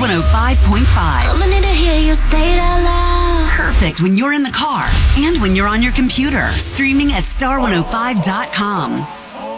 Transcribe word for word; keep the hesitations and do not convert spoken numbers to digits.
one oh five point five. I'm gonna hear you say it out loud. Perfect when you're in the car and when you're on your computer. Streaming at star one oh five dot com.